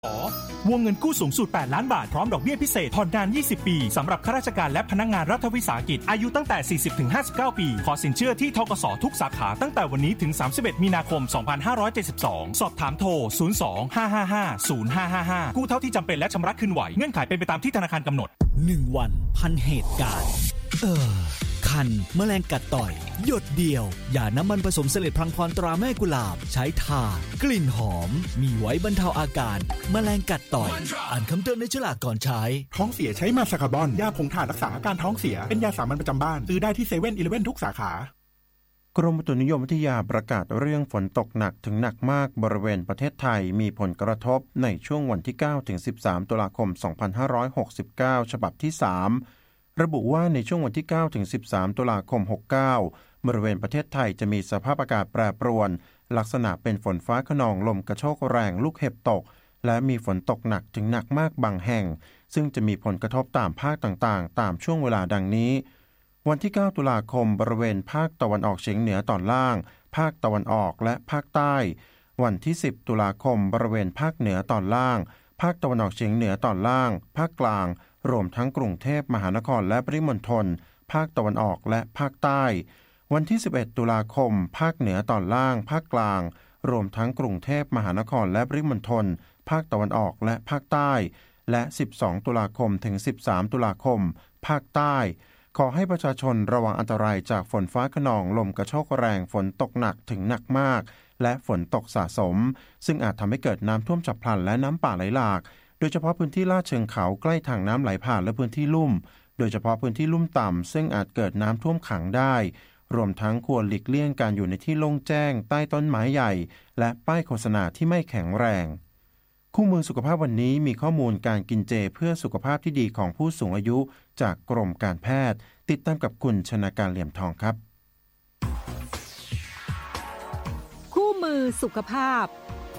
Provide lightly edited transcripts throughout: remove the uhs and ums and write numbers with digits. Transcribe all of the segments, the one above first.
วงเงินกู้สูงสุด8ล้านบาทพร้อมดอกเบี้ยพิเศษผ่อนนาน20ปีสำหรับข้าราชการและพนักงานรัฐวิสาหกิจอายุตั้งแต่ 40-59 ปีขอสินเชื่อที่ธกส.ทุกสาขาตั้งแต่วันนี้ถึง31มีนาคม2572สอบถามโทร02-555-0555กู้เท่าที่จำเป็นและชำระคืนไหวเงื่อนไขเป็นไปตามที่ธนาคารกำหนด 1วันพันเหตุการณ์คันแมลงกัดต่อยหยดเดียวอย่าน้ำมันผสมเสลดพลังพรตราแม่กุหลาบใช้ทากลิ่นหอมมีไว้บรรเทาอาการแมลงกัดต่อยอ่านคำเตือนในฉลากก่อนใช้ท้องเสียใช้มาซาคาบอนยาผงถ่านรักษาอาการท้องเสียเป็นยาสามัญประจำบ้านซื้อได้ที่เซเว่นอีเลฟเว่นทุกสาขากรมอุตุนิยมวิทยาประกาศเรื่องฝนตกหนักถึงหนักมากบริเวณประเทศไทยมีผลกระทบในช่วงวันที่9ถึง13ตุลาคม2569ฉบับที่3ระบุว่าในช่วงวันที่9ถึง13ตุลาคม69บริเวณประเทศไทยจะมีสภาพอากาศแปรปรวนลักษณะเป็นฝนฟ้าคะนองลมกระโชกแรงลูกเห็บตกและมีฝนตกหนักถึงหนักมากบางแห่งซึ่งจะมีผลกระทบตามภาคต่างๆตามช่วงเวลาดังนี้วันที่9ตุลาคมบริเวณภาคตะวันออกเฉียงเหนือตอนล่างภาคตะวันออกและภาคใต้วันที่10ตุลาคมบริเวณภาคเหนือตอนล่างภาคตะวันออกเฉียงเหนือตอนล่างภาคกลางรวมทั้งกรุงเทพมหานครและปริมณฑลภาคตะวันออกและภาคใต้วันที่11ตุลาคมภาคเหนือตอนล่างภาคกลางรวมทั้งกรุงเทพมหานครและปริมณฑลภาคตะวันออกและภาคใต้และ12ตุลาคมถึง13ตุลาคมภาคใต้ขอให้ประชาชนระวังอันตรายจากฝนฟ้าคะนองลมกระโชกแรงฝนตกหนักถึงหนักมากและฝนตกสะสมซึ่งอาจทำให้เกิดน้ำท่วมฉับพลันและน้ำป่าไหลหลากโดยเฉพาะพื้นที่ลาดเชิงเขาใกล้ทางน้ำไหลผ่านและพื้นที่ลุ่มโดยเฉพาะพื้นที่ลุ่มต่ำซึ่งอาจเกิดน้ำท่วมขังได้รวมทั้งควรหลีกเลี่ยงการอยู่ในที่โล่งแจ้งใต้ต้นไม้ใหญ่และป้ายโฆษณาที่ไม่แข็งแรงคู่มือสุขภาพวันนี้มีข้อมูลการกินเจเพื่อสุขภาพที่ดีของผู้สูงอายุจากกรมการแพทย์ติดตามกับคุณชนาการเหลี่ยมทองครับคู่มือสุขภาพ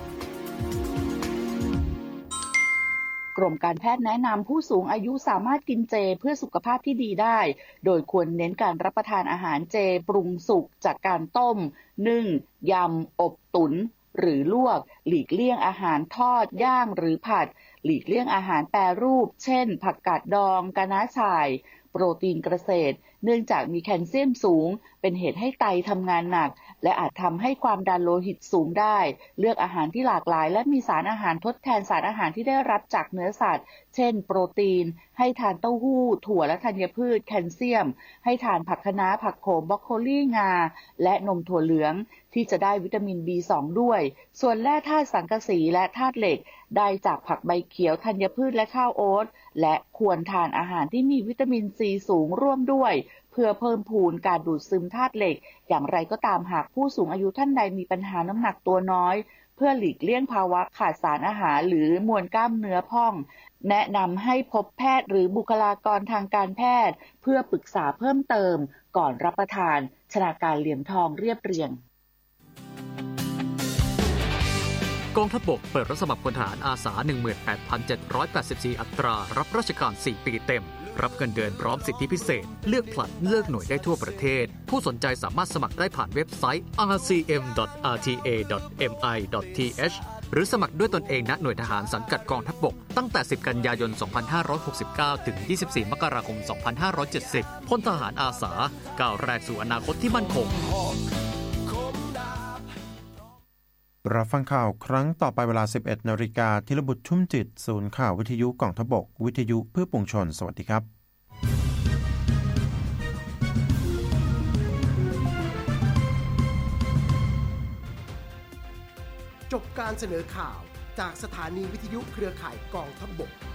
กรมการแพทย์แนะนำผู้สูงอายุสามารถกินเจเพื่อสุขภาพที่ดีได้โดยควรเน้นการรับประทานอาหารเจปรุงสุกจากการต้มนึ่งยำอบตุ๋นหรือลวกหลีกเลี่ยงอาหารทอดย่างหรือผัดหลีกเลี่ยงอาหารแปรรูปเช่นผักกาดดองกะน้าฉ่ายโปรตีนเกษตรเนื่องจากมีแคลเซียมสูงเป็นเหตุให้ไตทำงานหนักและอาจทำให้ความดันโลหิตสูงได้เลือกอาหารที่หลากหลายและมีสารอาหารทดแทนสารอาหารที่ได้รับจากเนื้อสัตว์เช่นโปรตีนให้ทานเต้าหู้ถั่วและธัญพืชแคลเซียมให้ทานผักคะน้าผักโขมบรอกโคลีงาและนมถั่วเหลืองที่จะได้วิตามิน B2 ด้วยส่วนแร่ธาตุสังกะสีและธาตุเหล็กได้จากผักใบเขียวธัญพืชและข้าวโอ๊ตและควรทานอาหารที่มีวิตามินซีสูงร่วมด้วยเพื่อเพิ่มพูนการดูดซึมธาตุเหล็กอย่างไรก็ตามหากผู้สูงอายุท่านใดมีปัญหาน้ำหนักตัวน้อยเพื่อหลีกเลี่ยงภาวะขาดสารอาหารหรือมวลกล้ามเนื้อพองแนะนำให้พบแพทย์หรือบุคลากรทางการแพทย์เพื่อปรึกษาเพิ่มเติมก่อนรับประทานชนาการเหลี่ยมทองเรียบเรียงกองทัพบกเปิดรับสมัครพลทหารอาสา 18,784 อัตรารับราชการ 4 ปีเต็มรับเงินเดือนพร้อมสิทธิพิเศษเลือกผลัดเลือกหน่วยได้ทั่วประเทศผู้สนใจสามารถสมัครได้ผ่านเว็บไซต์ rcm.rta.mi.th หรือสมัครด้วยตนเองณหน่วยทหารสังกัดกองทัพบกตั้งแต่10กันยายน2569ถึง24มกราคม2570พลทหารอาสาก้าวแรกสู่อนาคตที่มั่นคงรับฟังข่าวครั้งต่อไปเวลา 11:00 น.ธีรบุตรชุ่มจิตศูนย์ข่าววิทยุกองทัพบกวิทยุเพื่อปวงชนสวัสดีครับจบการเสนอข่าวจากสถานีวิทยุเครือข่ายกองทัพบก